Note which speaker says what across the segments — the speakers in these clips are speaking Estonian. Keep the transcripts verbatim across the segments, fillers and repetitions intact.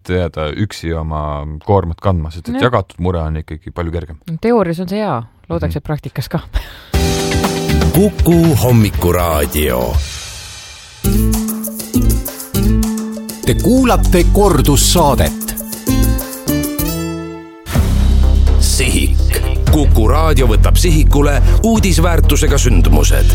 Speaker 1: jääda üksi oma koormat kandma, sest et no. jagatud mure on ikkagi palju kergem.
Speaker 2: Teoorias on see hea, loodaks, et praktikas ka.
Speaker 3: Kuku hommikuraadio. Te kuulate kordussaadet. Sihik. Kuku raadio võtab sihikule uudisväärtusega sündmused.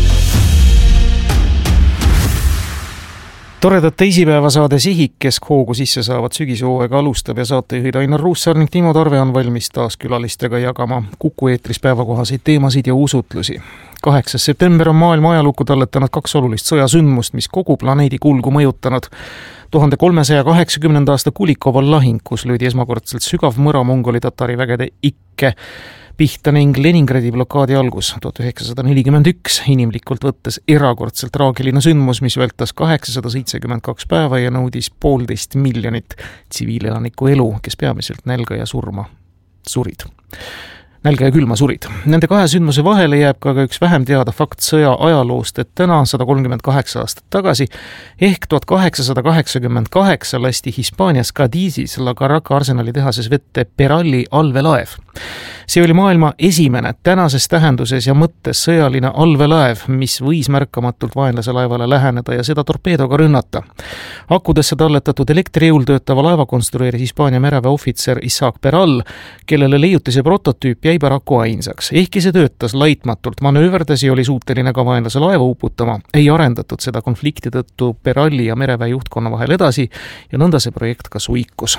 Speaker 4: Toredat teisipäevasaade Sihik, kes hoogu sisse saavad sügishooaega alustab ja saatejuhid Ainar Ruussaar ning Timo Tarve on valmis taas külalistega jagama Kuku eetris päevakohaseid teemasid ja usutlusi. kaheksas september on maailma ajalukku talletanud kaks olulist sõjasündmust, mis kogu planeedi kulgu mõjutanud. tuhande kolmesaja kaheksakümnenda aasta Kulikoval lahing, kus löödi esmakordselt sügav mõra mongoli tatari vägede ikke pihta ning Leningradi blokaadi algus tuhat üheksasada nelikümmend üks, inimlikult võttes erakordselt traagiline sündmus, mis vältas kaheksasada seitsekümmend kaks päeva ja nõudis poolteist miljonit tsiviilelaniku elu, kes peamiselt nälga ja surma surid. Nälga ja külma surid. Nende kahe sündmuse vahele jääb ka üks vähem teada fakt sõja ajaloost, et täna sada kolmkümmend kaheksa aastat tagasi ehk tuhat kaheksasada kaheksakümmend kaheksa lasti Hispaanias Cadizis La Carraca arsenali tehases vette Peralli allveelaev. See oli maailma esimene tänases tähenduses ja mõttes sõjaline allveelaev, mis võis märkamatult vaenlase laevale läheneda ja seda torpeedoga rünnata. Akudesse talletatud elektrijõul töötava laeva konstrueeris Hispaania mereväe ohvitser Isaac Peral, kellele leiutise prototüüp jäi paraku ainsaks. Ehkki see töötas laitmatult, manööverdasi oli suuteline ka vaenlase laeva uputama, ei arendatud seda konflikti tõttu Peralli ja mereväe juhtkonna vahel edasi ja nõnda see projekt ka suikus.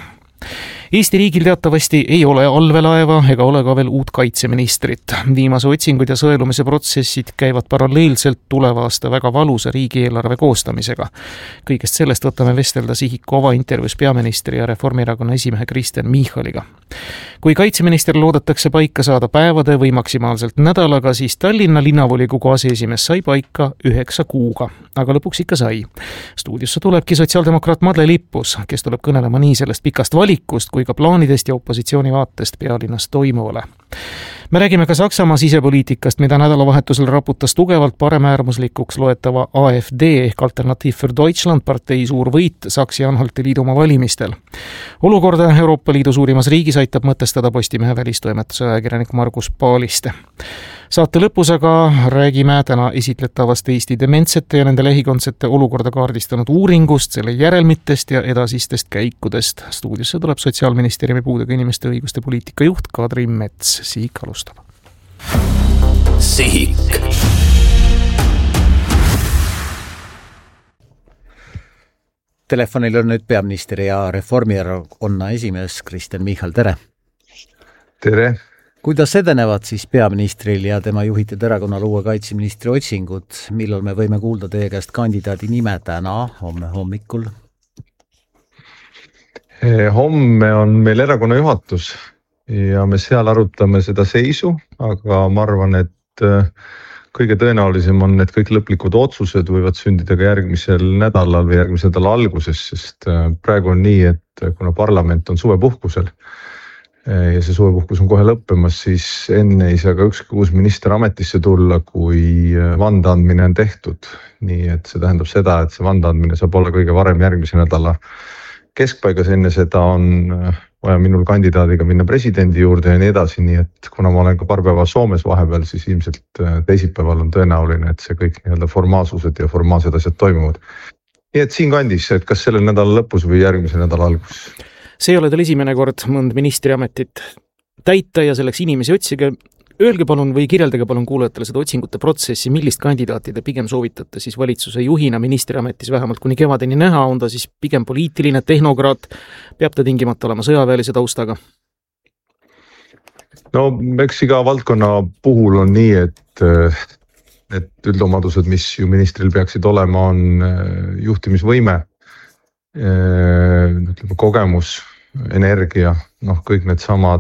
Speaker 4: Eesti riigil teatavasti ei ole allveelaeva ega ole ka veel uut kaitseministrit. Viimase otsingud ja sõelumise protsessid käivad paralleelselt tuleva aasta väga valusa riigieelarve koostamisega. Kõigest sellest võtame vestelda Sihiku avaintervjuus peaministri ja Reformierakonna esimehe Kristen Michaliga. Kui kaitseminister loodetakse paika saada päevade või maksimaalselt nädalaga, siis Tallinna linnavolikogu aseesimees sai paika üheksa kuuga, aga lõpuks ikka sai. Stuudiosse tulebki sotsiaaldemokraat Madle Lippus, kes tuleb kõnelema nii sellest pikast valikust kui ka plaanidest ja opositsiooni vaatest pealinnas toimuvale. Me räägime ka Saksamaa sisepoliitikast, mida nädalavahetusel raputas tugevalt paremäärmuslikuks loetava A F D ehk Alternativ für Deutschland partei suur võit Saksi-Anhalti liidumaa valimistel. Olukorda Euroopa Liidu suurimas riigis aitab mõtestada Postimehe välistoimetuse ajakirjanik Margus Paaliste. Saate lõpus aga räägime täna esitletavast Eesti dementsete ja nende lähikondsete olukorda kaardistanud uuringust, selle järelmitest ja edasistest käikudest. Stuudiosse tuleb Sotsiaalministeeriumi puudega inimeste õiguste poliitika juht Kadri Mets. Sihik alustab.
Speaker 3: Sihik.
Speaker 5: Telefonil on nüüd peaminister ja Reformierakonna esimees Kristen Michal, tere!
Speaker 6: Tere!
Speaker 5: Kuidas edenevad siis peaministril ja tema juhitud erakonnal uue kaitseministri otsingud? Millal me võime kuulda teie käest kandidaadi nime täna, homme hommikul?
Speaker 6: Homme on meil erakonna juhatus ja me seal arutame seda seisu, aga ma arvan, et kõige tõenäolisem on, et kõik lõplikud otsused võivad sündida ka järgmisel nädalal või järgmisel nädala alguses, sest praegu on nii, et kuna parlament on suvepuhkusel ja see suvepuhkus on kohe lõppemas, siis enne ei saa ka ükski uus minister ametisse tulla, kui vandeandmine on tehtud. Nii et see tähendab seda, et see vandeandmine saab olla kõige varem järgmise nädala keskpaigas, enne seda on vaja minul kandidaadiga minna presidendi juurde ja nii edasi, nii et kuna ma olen ka paar päeva Soomes vahepeal, siis ilmselt teisipäeval on tõenäoline, et see kõik nii-öelda formaalsused ja formaalsed asjad toimuvad. Nii et siin kandis, et kas sellel nädala lõpus või järgmise nädala algus.
Speaker 4: See ei ole tal esimene kord mõnd ministriametit täita ja selleks inimesi otsige. Öelge palun või kirjeldage palun kuulajatele seda otsingute protsessi, millist kandidaati te pigem soovitate siis valitsuse juhina ministriametis vähemalt kuni kevadeni näha, on ta siis pigem poliitiline tehnokraat, peab ta tingimata olema sõjaväelise taustaga?
Speaker 6: No eks iga valdkonna puhul on nii, et, et üldomadused, mis ju ministril peaksid olema, on juhtimisvõime, ütleme, kogemus, energia, noh, kõik need samad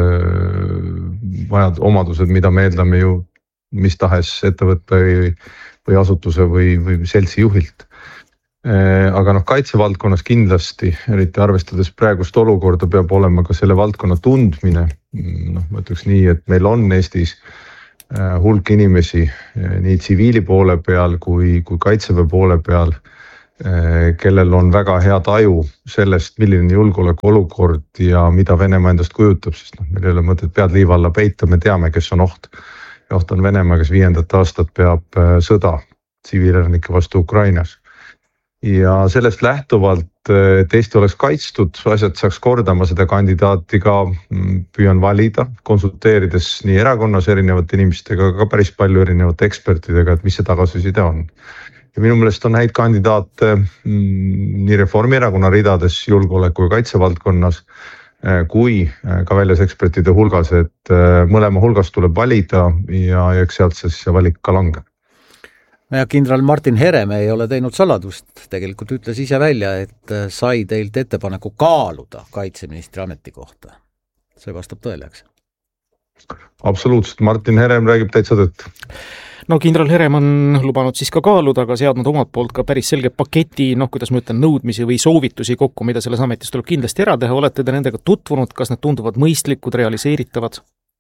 Speaker 6: vajad omadused, mida me eeldame ju mis tahes ettevõtte või, või asutuse või, või seltsi juhilt. Aga noh, kaitsevaldkonnas kindlasti, eriti arvestades praegust olukorda, peab olema ka selle valdkonna tundmine. Noh, ma ütleks nii, et meil on Eestis hulk inimesi nii tsiviili poole peal kui, kui kaitseväe poole peal, kellel on väga hea taju sellest, milline julgeoleku olukord ja mida Venemaa endast kujutab, sest noh, meil ei ole mõtet pead liiva alla peita, me teame, kes on oht. Ja oht on Venemaa, kes viiendat aastat peab sõda tsiviilelanike vastu Ukrainas. Ja sellest lähtuvalt, et Eesti oleks kaitstud, asjad saaks kordama seda kandidaati ka püüan valida, konsulteerides nii erakonnas erinevate inimestega, aga päris palju erinevate ekspertidega, et mis see tagasiside on. Ja minu meelest on häid kandidaate nii Reformierakonna ridades julgeoleku ja kaitsevaldkonnas kui ka väljas ekspertide hulgas, et mõlema hulgas tuleb valida ja eks sealt siis see valik ka langeb.
Speaker 5: Ja kindral Martin Herem ei ole teinud saladust, tegelikult ütles ise välja, et sai teilt ettepaneku kaaluda kaitseministri ametikohta. See vastab tõele, eks?
Speaker 6: Absoluutselt, Martin Herem räägib täitsa tõtt.
Speaker 4: No kindral Herem on lubanud siis ka kaaluda, aga seadnud omalt poolt ka päris selge paketi, noh, kuidas ma ütlen, nõudmisi või soovitusi kokku, mida selles ametis tuleb kindlasti ära teha. Olete te nendega tutvunud, kas need tunduvad mõistlikud, realiseeritavad?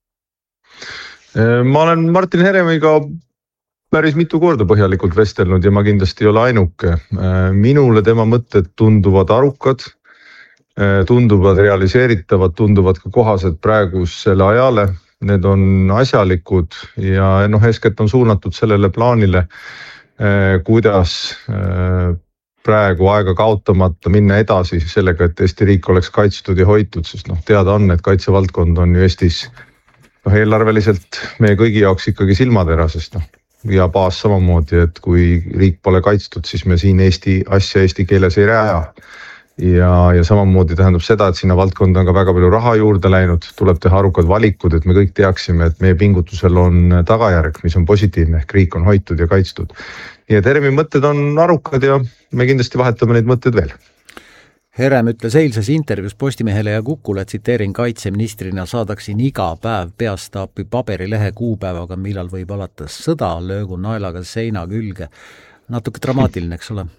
Speaker 6: Ma olen Martin Heremiga päris mitu korda põhjalikult vestelnud ja ma kindlasti ei ole ainuke. Minule tema mõtted tunduvad arukad, tunduvad realiseeritavad, tunduvad ka kohased praegusele ajale. Need on asjalikud ja noh, eeskätt on suunatud sellele plaanile, kuidas praegu aega kaotamata minna edasi sellega, et Eesti riik oleks kaitstud ja hoitud, sest noh, teada on, et kaitsevaldkond on ju Eestis noh, eelarveliselt meie kõigi jaoks ikkagi silmatera, sest noh, ja baas samamoodi, et kui riik pole kaitstud, siis me siin Eesti asja eesti keeles ei rääja. Ja, ja samamoodi tähendab seda, et sinna valdkonda on ka väga palju raha juurde läinud, tuleb teha arukad valikud, et me kõik teaksime, et meie pingutusel on tagajärg, mis on positiivne, ehk riik on hoitud ja kaitstud. Nii et Heremi mõtted on arukad ja me kindlasti vahetame neid mõtted veel.
Speaker 5: Herem ütles eilses intervjuus Postimehele ja Kukule, tsiteerin, kaitseministrina saadaksin iga päev peastaapi paberilehe kuupäevaga, millal võib alata sõda, löögu naelaga seina külge. Natuke dramaatiline, eks ole?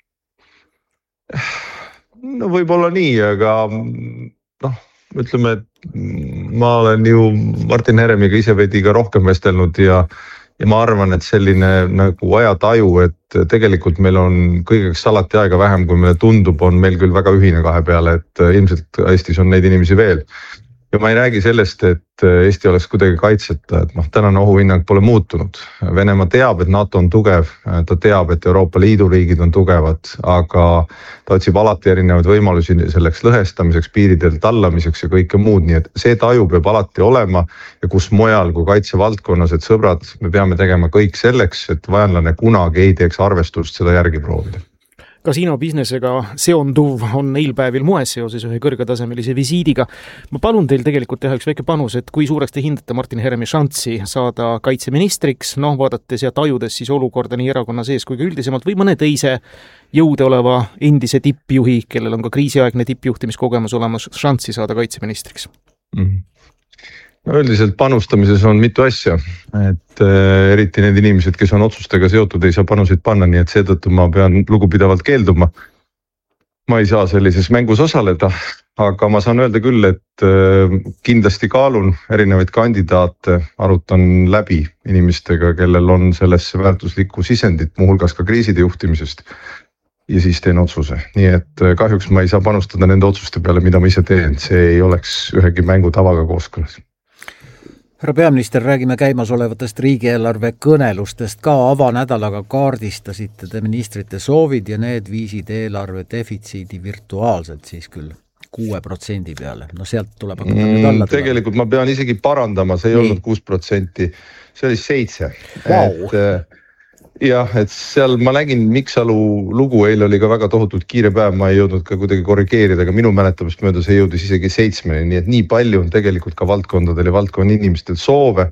Speaker 6: No võib-olla nii, aga noh, ütleme, et ma olen ju Martin Heremiga ise veidi ka rohkem vestelnud ja, ja ma arvan, et selline nagu ajataju, et tegelikult meil on kõigeks alati aega vähem, kui meile tundub, on meil küll väga ühine kahe peale, et ilmselt Eestis on neid inimesi veel. Ja ma ei räägi sellest, et Eesti oleks kuidagi kaitseta, et noh, tänane ohuhinnang pole muutunud. Venemaa teab, et NATO on tugev, ta teab, et Euroopa Liidu riigid on tugevad, aga ta otsib alati erinevaid võimalusi selleks lõhestamiseks, piiridel tallamiseks ja kõike muud, nii et see taju peab alati olema ja kus mujal kui kaitsevaldkonnas, et sõbrad, me peame tegema kõik selleks, et vaenlane kunagi ei teeks arvestust seda järgi proovida.
Speaker 4: Kasiino businessega seonduv on eilpäevil moes seoses ühe kõrgetasemelise visiidiga. Ma palun teil tegelikult teha üks väike panus, et kui suureks te hindate Martin Heremi šanssi saada kaitseministriks, noh, vaadates ja tajudes siis olukorda nii erakonna sees kui ka üldisemalt või mõne teise jõude oleva endise tippjuhi, kellel on ka kriisiaegne tippjuhtimiskogemus olemas, šanssi saada kaitseministriks? Mm-hmm.
Speaker 6: No üldiselt panustamises on mitu asja, et äh, eriti need inimesed, kes on otsustega seotud, ei saa panuseid panna, nii et seetõttu ma pean lugupidavalt keelduma. Ma ei saa sellises mängus osaleda, aga ma saan öelda küll, et äh, kindlasti kaalun erinevaid kandidaate, arutan läbi inimestega, kellel on sellesse väärtuslikku sisendit, muuhulgas ka kriiside juhtimisest ja siis teen otsuse. Nii et kahjuks ma ei saa panustada nende otsuste peale, mida ma ise teen, see ei oleks ühegi mängu tavaga kooskõlas.
Speaker 5: Härra peaminister, räägime käimasolevatest riigieelarve kõnelustest ka. Avanädalaga kaardistasite te ministrite soovid ja need viisid eelarve defitsiidi virtuaalselt siis küll kuue protsendi peale. No sealt tuleb hakata nüüd alla
Speaker 6: mm, tegelikult ma pean isegi parandama, see ei Nii. olnud kuus protsenti, see oli seitse.
Speaker 5: Wow.
Speaker 6: Et, jah, et seal ma nägin Miksalu lugu, eile oli ka väga tohutult kiire päev, ma ei jõudnud ka kuidagi korrigeerida, aga minu mäletamist mööda see jõudis isegi seitsmeni, nii et nii palju on tegelikult ka valdkondadel ja valdkonna inimestel soove,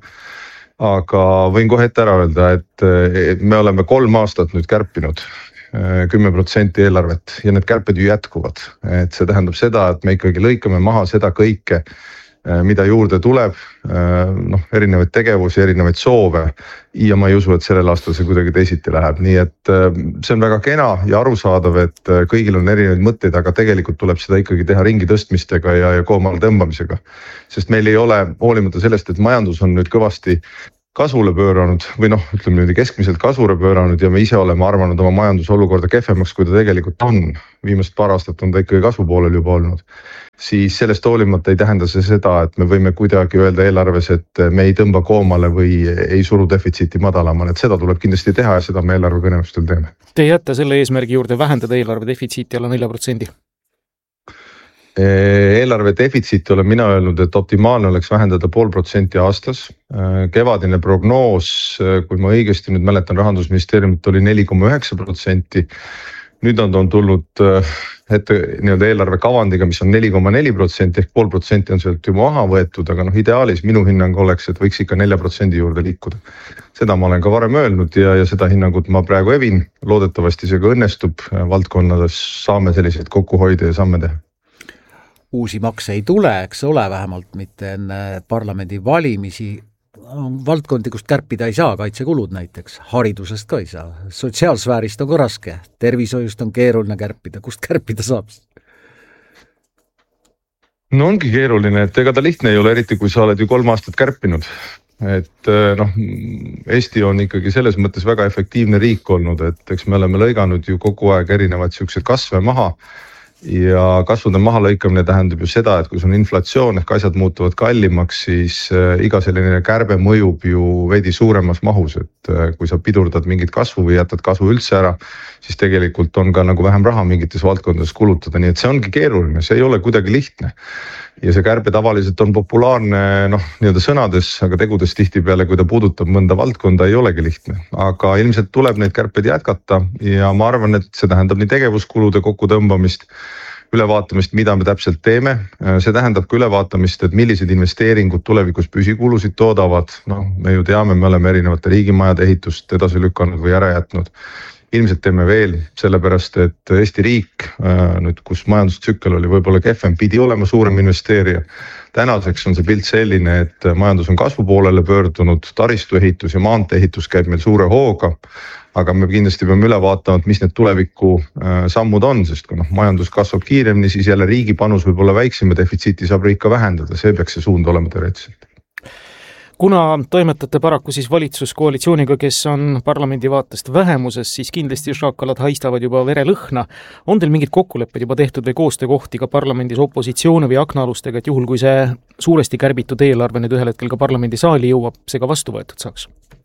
Speaker 6: aga võin kohe ette ära öelda, et me oleme kolm aastat nüüd kärpinud kümme protsenti eelarvet ja need kärped ju jätkuvad, et see tähendab seda, et me ikkagi lõikame maha seda kõike, mida juurde tuleb, noh, erinevaid tegevusi, erinevaid soove ja ma ei usu, et sellel aastal see kuidagi teisiti läheb, nii et see on väga kena ja arusaadav, et kõigil on erinevaid mõtteid, aga tegelikult tuleb seda ikkagi teha ringi tõstmistega ja, ja koomale tõmbamisega, sest meil ei ole, hoolimata sellest, et majandus on nüüd kõvasti kasvule pööranud või noh, ütleme nüüd keskmiselt kasvule pööranud ja me ise oleme arvanud oma majandusolukorda kehvemaks, kui ta tegelikult on. Viimast paar aastat on ta ikkagi kasvupoolel juba olnud. Siis sellest hoolimata ei tähenda see seda, et me võime kuidagi öelda eelarves, et me ei tõmba koomale või ei suru defitsiiti madalamale, et seda tuleb kindlasti teha ja seda me eelarve kõnelustel teeme.
Speaker 4: Te jätta selle eesmärgi juurde vähendada eelarve defitsiiti alla nelja protsendi?
Speaker 6: Eelarve defitsiiti olen mina öelnud, et optimaalne oleks vähendada pool protsenti aastas. Kevadine prognoos, kui ma õigesti nüüd mäletan, Rahandusministeeriumit oli neli koma üheksa protsenti. Nüüd on, on tulnud ette nii-öelda eelarve kavandiga, mis on neli koma neli protsenti ehk pool protsenti on sealt ju maha võetud, aga noh, ideaalis minu hinnang oleks, et võiks ikka nelja protsendi juurde liikuda. Seda ma olen ka varem öelnud ja, ja seda hinnangut ma praegu evin. Loodetavasti see ka õnnestub valdkonnades, saame selliseid kokkuhoide ja samme teha.
Speaker 5: Uusi makse ei tule, eks ole, vähemalt mitte enne parlamendi valimisi. Valdkondi, kust kärpida ei saa, kaitsekulud näiteks, haridusest ka ei saa, sotsiaalsfäärist on ka raske, tervishoiust on keeruline kärpida, kust kärpida saab?
Speaker 6: No ongi keeruline, et ega ta lihtne ei ole, eriti kui sa oled ju kolm aastat kärpinud. Et noh, Eesti on ikkagi selles mõttes väga efektiivne riik olnud, et eks me oleme lõiganud ju kogu aeg erinevaid siuksed kasve maha. Ja kasvude mahalõikamine tähendab ju seda, et kui sul on inflatsioon ehk asjad muutuvad kallimaks, siis iga selline kärbe mõjub ju veidi suuremas mahus, et kui sa pidurdad mingit kasvu või jätad kasvu üldse ära, siis tegelikult on ka nagu vähem raha mingites valdkondades kulutada, nii et see ongi keeruline, see ei ole kuidagi lihtne. Ja see kärbe tavaliselt on populaarne noh, nii-öelda sõnades, aga tegudes tihti peale, kui ta puudutab mõnda valdkonda, ei olegi lihtne. Aga ilmselt tuleb neid kärpeid jätkata ja ma arvan, et see tähendab nii tegevuskulude kokkutõmbamist, ülevaatamist, mida me täpselt teeme. See tähendab ka ülevaatamist, et millised investeeringud tulevikus püsikulusid toodavad. No, me ju teame, me oleme erinevate riigimajade ehitust edasi lükanud või ära jätnud. Ilmselt teeme veel, sellepärast et Eesti riik, nüüd, kus majandustsükkel oli võib-olla kehvem, pidi olema suurem investeerija. Tänaseks on see pilt selline, et majandus on kasvupoolele pöördunud, taristuehitus ja maanteehitus käib meil suure hooga, aga me kindlasti peame üle vaatama, mis need tuleviku sammud on, sest kui noh, majandus kasvab kiiremini, siis jälle riigi panus võib olla väiksem ja defitsiiti saab riik ka vähendada, see peaks see suund olema teoreetiliselt.
Speaker 4: Kuna toimetate paraku siis valitsuskoalitsiooniga, kes on parlamendi vaatest vähemuses, siis kindlasti šakalad haistavad juba verelõhna. On teil mingid kokkulepped juba tehtud või koostöökohti ka parlamendis opositsiooni või aknaalustega, et juhul kui see suuresti kärbitud eelarve nüüd ühel hetkel ka parlamendi saali jõuab, see ka vastu võetud saaks?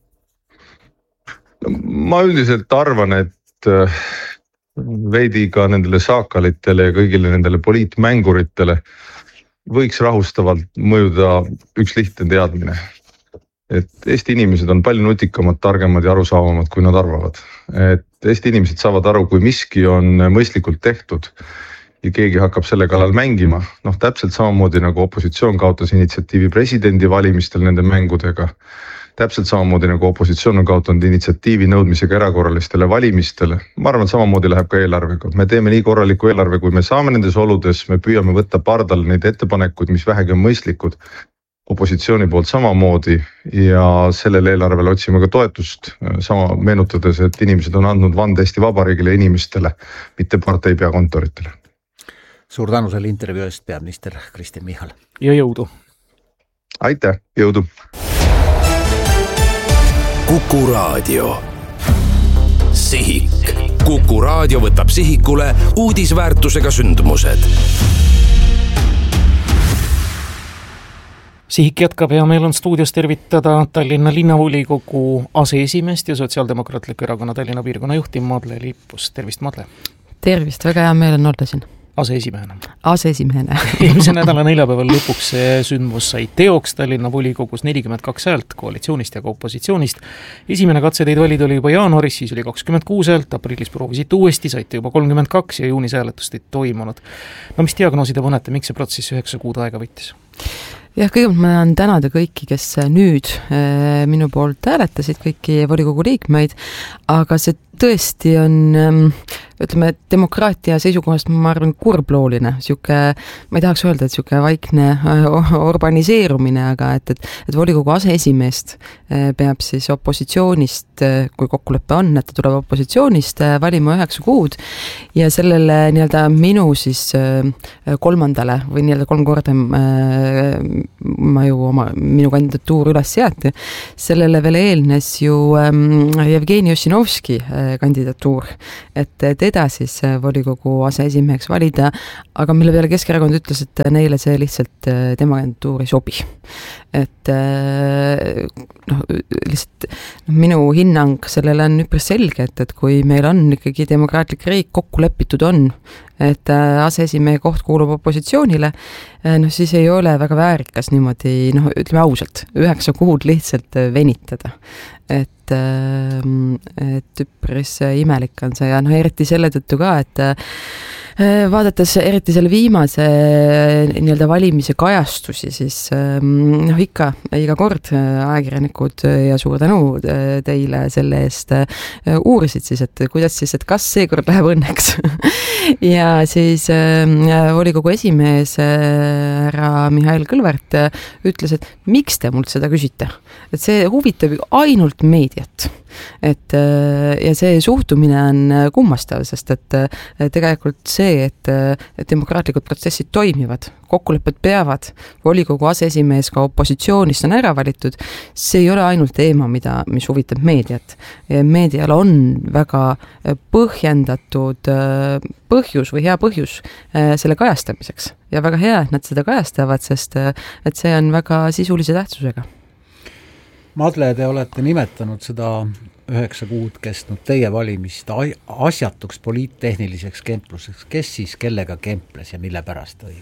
Speaker 6: Ma üldiselt arvan, et veidi ka nendele šakalitele ja kõigile nendele poliitmänguritele võiks rahustavalt mõjuda üks lihtne teadmine. Et Eesti inimesed on palju nutikamad, targemad ja arusaavamad, kui nad arvavad. Et Eesti inimesed saavad aru, kui miski on mõistlikult tehtud ja keegi hakkab selle kallal mängima. Noh, täpselt samamoodi nagu opositsioon kaotas initsiatiivi presidendi valimistel nende mängudega. Täpselt samamoodi nagu opositsioon on kaotanud initsiatiivi nõudmisega erakorralistele valimistele. Ma arvan, samamoodi läheb ka eelarvega. Me teeme nii korraliku eelarve, kui me saame nendes oludes, me püüame võtta pardal neid ettepanekuid, mis vähegi on mõistlikud. Opositsiooni poolt samamoodi ja sellele eelarvele otsime ka toetust, sama meenutades, et inimesed on andnud vande Eesti Vabariigile inimestele, mitte partei peakontoritele.
Speaker 5: Suur tänu selle intervjuu eest, peaminister Kristen Michal.
Speaker 4: Ja jõudu.
Speaker 6: Aitäh, jõudu.
Speaker 3: Kuku Raadio. Sihik. Kuku Raadio võtab sihikule uudisväärtusega sündmused.
Speaker 4: Sihik jätkab ja meil on stuudios tervitada Tallinna linnavolikogu aseesimeest ja Sotsiaaldemokraatliku erakonna Tallinna piirkonna juhti Madle Lippus. Tervist, Madle!
Speaker 2: Tervist, väga hea meel on olla siin.
Speaker 4: Aseesimehena.
Speaker 2: Aseesimehena.
Speaker 4: Eelmise nädala neljapäeval lõpuks see sündmus sai teoks Tallinna volikogus nelikümmend kaks häält koalitsioonist ja ka opositsioonist. Esimene katse teid valida oli juba jaanuaris, siis oli kakskümmend kuus häält, aprillis proovisite uuesti, saite juba kolmkümmend kaks ja juunis hääletust ei toimunud. No mis diagnoosi te panete, miks see protsess üheksa kuud aega võttis?
Speaker 2: Jah, kõigepealt ma tahan tänada kõiki, kes nüüd äh, minu poolt hääletasid, kõiki volikogu liikmeid, aga see tõesti on ähm, ütleme, demokraatia seisukohast ma arvan kurblooline, siuke, ma ei tahaks öelda, et siuke vaikne urbaniseerumine, aga et, et, et volikogu aseesimeest peab siis opositsioonist, kui kokkulepe on, et ta tuleb opositsioonist valima üheksa kuud ja sellele nii-öelda minu siis kolmandale või nii-öelda kolm korda ma ju oma, minu kandidatuur üles seati, sellele veel eelnes ju Jevgeni Ossinovski kandidatuur, et teda siis volikogu aseesimeheks valida, aga mille peale Keskerakond ütles, et neile see lihtsalt tema kandidatuur ei sobi. Et noh, lihtsalt minu hinnang sellele on üpris selge, et, et kui meil on ikkagi demokraatlik riik kokku lepitud on, et aseesimehe koht kuulub opositsioonile, noh siis ei ole väga väärikas niimoodi, noh ütleme ausalt, üheksa kuud lihtsalt venitada. Et, et üpris imelik on see ja noh, eriti selle tõttu ka, et vaadates eriti selle viimase nii-öelda valimise kajastusi, siis noh ikka, iga kord ajakirjanikud ja suur tänu teile selle eest uurisid siis, et kuidas siis, et kas seekord läheb õnneks. Ja siis volikogu esimees härra Mihhail Kõlvart ütles, et miks te mult seda küsite? Et see huvitab ainult meediat. Et, ja see suhtumine on kummastav, sest et tegelikult see, et, et demokraatlikud protsessid toimivad, kokkulepped peavad, volikogu aseesimees ka opositsioonist on ära valitud, see ei ole ainult teema, mida, mis huvitab meediat. Meedial on väga põhjendatud põhjus või hea põhjus selle kajastamiseks ja väga hea, et nad seda kajastavad, sest et see on väga sisulise tähtsusega.
Speaker 5: Madle, te olete nimetanud seda üheksa kuud kestnud teie valimist asjatuks poliittehniliseks kempluseks. Kes siis kellega kemples ja mille pärast või?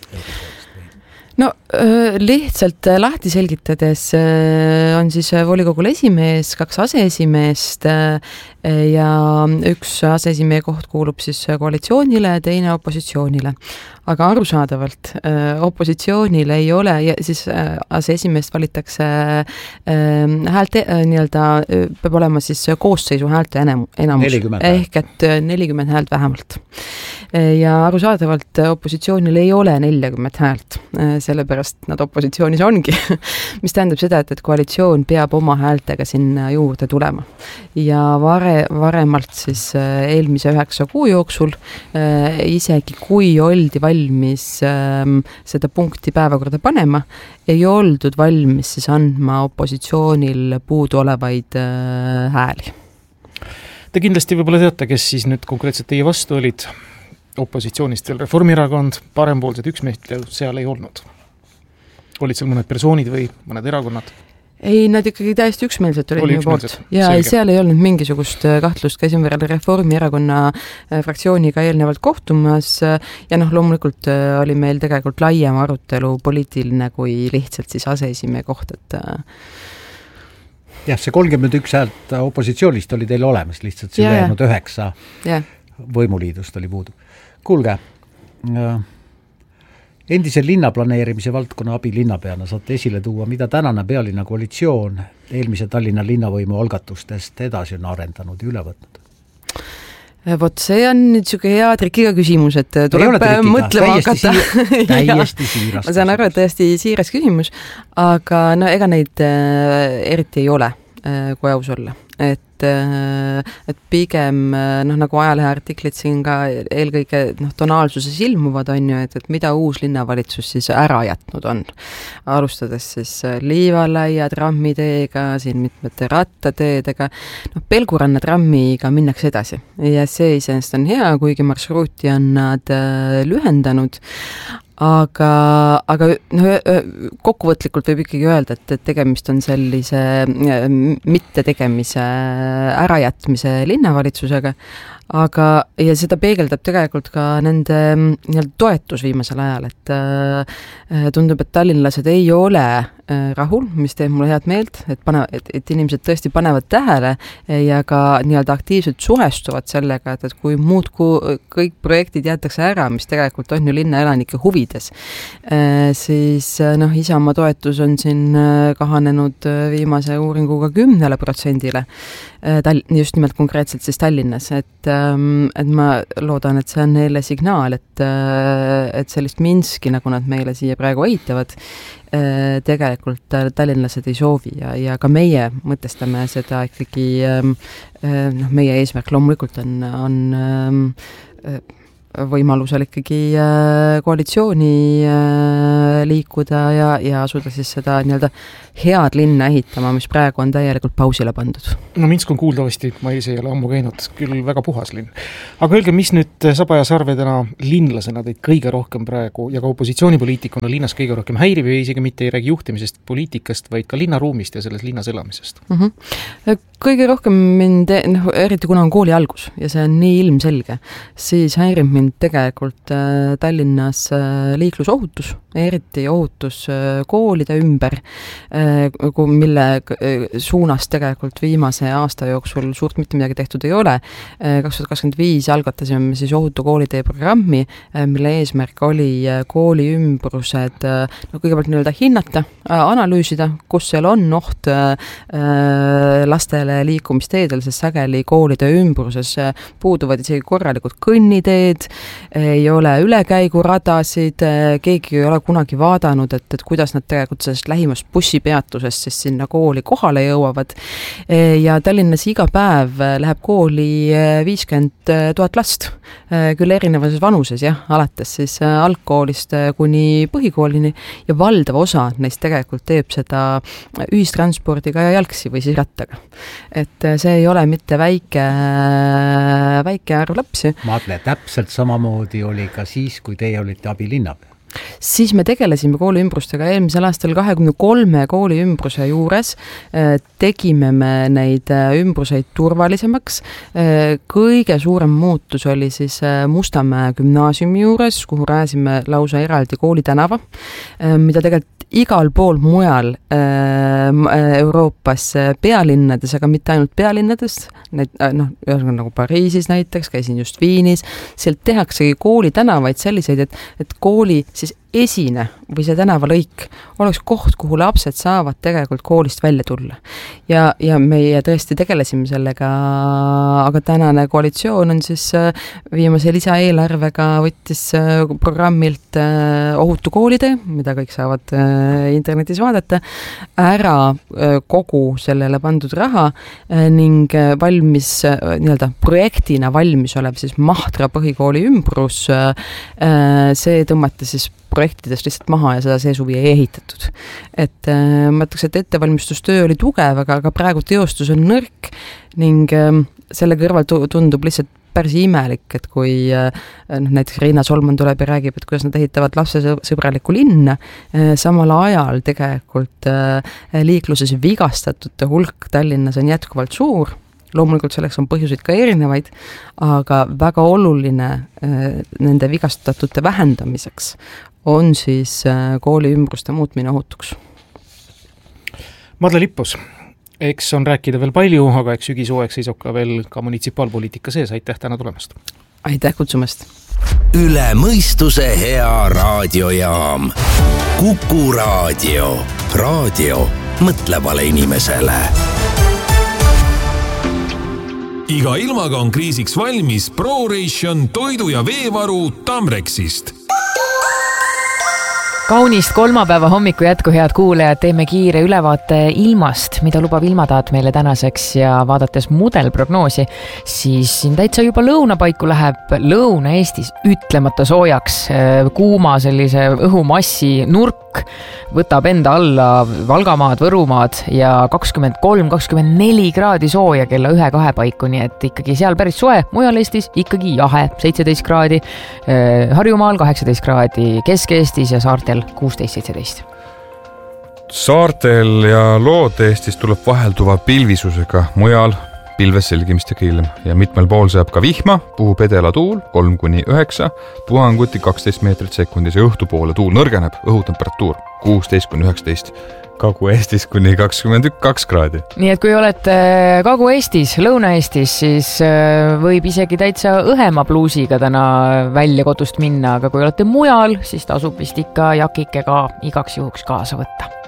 Speaker 2: No lihtsalt lahti selgitades on siis volikogul esimees, kaks aseesimeest ja üks aseesimehe koht kuulub siis koalitsioonile, teine opositsioonile. Aga arusaadavalt opositsioonil ei ole, ja siis aseesimeest valitakse häälte, nii-öelda peab olema siis koosseisu häälte enamus, ehk et nelikümmend häält vähemalt. Ja arusaadavalt opositsioonil ei ole nelikümmend häält, sellepärast nad opositsioonis ongi, mis tähendab seda, et, et koalitsioon peab oma häältega sinna juurde tulema. Ja vare, varemalt siis eelmise üheksa kuu jooksul, isegi kui oldi valmis seda punkti päevakorda panema, ei oldud valmis siis andma opositsioonil puudu olevaid hääli.
Speaker 4: Te kindlasti võib-olla teate, kes siis nüüd konkreetselt teie vastu olid. Opositsioonist veel Reformierakond, parempoolsed üksmeelt seal ei olnud. Olid seal mõned persoonid või mõned erakonnad?
Speaker 2: Ei, nad ikkagi täiesti üksmeelselt olid minu poolt. Ja selge. Seal ei olnud mingisugust kahtlust, käisin veel Reformierakonna fraktsiooniga eelnevalt kohtumas ja noh, loomulikult oli meil tegelikult laiem arutelu poliitiline kui lihtsalt siis aseesimehe koht, et
Speaker 5: jah, see kolmkümmend üks häält opositsioonist oli teil olemas, lihtsalt see jäänud üheksa yeah. võimuliidust oli puudu. Kuulge, endise linnaplaneerimise valdkonna abilinnapeana saate esile tuua, mida tänane pealinna koalitsioon eelmise Tallinna linnavõimu algatustest edasi on arendanud ja üle võtnud?
Speaker 2: Vot see on nüüd siuke hea trikiga küsimus, et tuleb mõtlema hakata.
Speaker 5: Täiesti siiras.
Speaker 2: Ma saan aru, et täiesti siiras küsimus, aga no ega neid äh, eriti ei ole, äh, kui aus olla. Et, äh, et pigem noh, nagu ajalehe artiklid siin ka eelkõige noh, tonaalsuses ilmuvad on ju, et, et mida uus linnavalitsus siis ära jätnud on. Alustades siis Liivalaia trammiteega, siin mitmete rattateedega, noh, Pelguranna trammiga minnakse edasi. Ja see iseenesest on hea, kuigi marsruuti on nad äh, lühendanud, aga, aga no, kokkuvõtlikult võib ikkagi öelda, et, et tegemist on sellise mitte tegemise ärajätmise linnavalitsusega, aga ja seda peegeldab tegelikult ka nende nii-öelda toetus viimasel ajal, et äh, tundub, et tallinlased ei ole äh, rahul, mis teeb mulle head meelt, et, pane, et, et inimesed tõesti panevad tähele ja ka nii-öelda aktiivselt suhestuvad sellega, et, et kui muud kui kõik projektid jäetakse ära, mis tegelikult on ju linna elanike huvides, äh, siis noh, Isamaa toetus on siin kahanenud viimase uuringuga kümnele protsendile, äh, just nimelt konkreetselt siis Tallinnas, et et ma loodan, et see on neile signaal, et, et sellist Minski, nagu nad meile siia praegu ehitavad, tegelikult tallinlased ei soovi ja, ja ka meie mõtestame seda ikkagi, noh, meie eesmärk loomulikult on, on võimalusel ikkagi koalitsiooni liikuda ja, ja asuda siis seda nii-öelda head linna ehitama, mis praegu on täielikult pausile pandud.
Speaker 4: No Minsk on kuuldavasti, ma ise ei ole ammu käinud, küll väga puhas linn. Aga öelge, mis nüüd Saba ja Sarvedena linlasena teid kõige rohkem praegu ja ka opositsioonipoliitikuna linnas kõige rohkem häirib ja isegi mitte ei räägi juhtimisest, poliitikast, vaid ka linnaruumist ja selles linnas elamisest?
Speaker 2: Mm-hmm. Kõige rohkem mind, noh, eriti kuna on kooli algus ja see on nii ilmselge, siis häirib mind tegelikult Tallinnas liiklusohutus, eriti ohutus koolide ümber, mille suunas tegelikult viimase aasta jooksul suurt mitte midagi tehtud ei ole. kaks tuhat kakskümmend viis algatasime siis ohutu koolitee programmi, mille eesmärk oli kooli ümbrused no, kõigepealt nii-öelda hinnata, analüüsida, kus seal on oht lastele liikumisteedel, sest sageli koolide ümbruses puuduvad isegi korralikud kõnniteed, ei ole ülekäiguradasid, keegi ei ole kunagi vaadanud, et, et kuidas nad tegelikult sellest lähimast bussipeatusest siis sinna kooli kohale jõuavad. Ja Tallinnas iga päev läheb kooli viiskümmend tuhat last, küll erinevas vanuses, jah, alates siis algkoolist kuni põhikoolini ja valdav osa neist tegelikult teeb seda ühistranspordiga ja jalgsi või siis rattaga. Et see ei ole mitte väike, väike arv lapsi.
Speaker 5: Madle, täpselt samamoodi oli ka siis, kui teie olite abilinnapea.
Speaker 2: Siis me tegelesime kooli ümbrustega eelmisel aastal kahekümne kolme kooli ümbruse juures, tegime me neid ümbruseid turvalisemaks. Kõige suurem muutus oli siis Mustamäe gümnaasiumi juures, kuhu rääsime lausa eraldi kooli tänava, mida tegelikult igal pool mujal Euroopas pealinnades, aga mitte ainult pealinnades, need, noh, nagu Pariisis näiteks, käisin just Viinis, sealt tehaksegi kooli tänavaid selliseid, et, et kooli siis esine või see tänavalõik oleks koht, kuhu lapsed saavad tegelikult koolist välja tulla. Ja, ja meie tõesti tegelesime sellega, aga tänane koalitsioon on siis viimase lisaeelarvega võttis programmilt ohutu koolide, mida kõik saavad internetis vaadata, ära kogu sellele pandud raha ning valmis, nii-öelda projektina valmis olev siis Mahtra põhikooli ümbrus, see tõmmati siis projektidest lihtsalt maha ja seda see suvi ei ehitatud. Et äh, ma ütleks, et ettevalmistustöö oli tugev, aga, aga praegu teostus on nõrk ning äh, selle kõrval tundub lihtsalt päris imelik, et kui äh, näiteks Riina Solman tuleb ja räägib, et kuidas nad ehitavad lapsesõbralikku linna, äh, samal ajal tegelikult äh, liikluses vigastatute hulk Tallinnas on jätkuvalt suur. Loomulikult selleks on põhjuseid ka erinevaid, aga väga oluline äh, nende vigastatute vähendamiseks on siis äh, kooli ümbruste muutmine ohutuks.
Speaker 4: Madle Lippus, eks on rääkida veel palju, aga eks sügisuoeks seisab ka veel ka munitsipaalpoliitika sees. Aitäh täna tulemast!
Speaker 2: Aitäh kutsumast!
Speaker 3: Üle mõistuse hea raadiojaam. Kuku raadio. Raadio mõtlevale inimesele.
Speaker 7: Iga ilmaga on kriisiks valmis ProRation toidu- ja veevaru Tamrexist.
Speaker 8: Kaunist kolmapäeva hommiku jätku, head kuulejad, teeme kiire ülevaate ilmast, mida lubab ilmataat meile tänaseks ja vaadates mudelprognoosi, siis siin täitsa juba lõunapaiku läheb Lõuna-Eestis ütlemata soojaks. Kuuma sellise õhumassi nurk võtab enda alla Valgamaad, Võrumaad ja kakskümmend kolm kakskümmend neli kraadi sooja kella ühe kahe paiku, nii et ikkagi seal päris soe, mujal Eestis ikkagi jahe, seitseteist kraadi, Harjumaal kaheksateist kraadi, Kesk-Eestis ja saartel kuusteist seitseteist.
Speaker 1: Saartel ja Lood-Eestis tuleb vahelduva pilvisusega, mujal pilves selgimistega ilm ja mitmel pool saab ka vihma, puhub edela tuul kolm kuni üheksa, puhanguti kaksteist meetrit sekundis ja õhtupoole tuul nõrgeneb, õhutemperatuur kuusteist kuni üheksateist, Kagu-Eestis kuni kakskümmend kaks kraadi.
Speaker 8: Nii et kui olete Kagu-Eestis, Lõuna-Eestis, siis võib isegi täitsa õhema pluusiga täna välja kodust minna, aga kui olete mujal, siis tasub vist ikka jakike ka igaks juhuks kaasa võtta.